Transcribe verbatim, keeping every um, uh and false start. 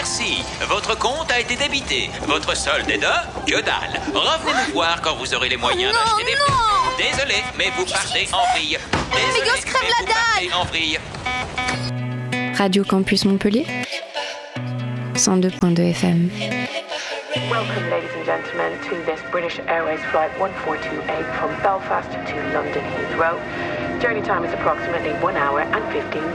Merci. Votre compte a été débité. Votre solde est de que dalle. Revenez nous voir quand vous aurez les moyens Non, d'acheter des non. prix. Désolé, mais vous partez en vrille. Désolé, Mes gosses crèvent mais la vous dalle. partez en vrille. Radio Campus Montpellier, cent deux point deux F M. Welcome, ladies and gentlemen, to this British Airways flight one four two eight from Belfast to London Heathrow. Journey time is approximately one hour and fifteen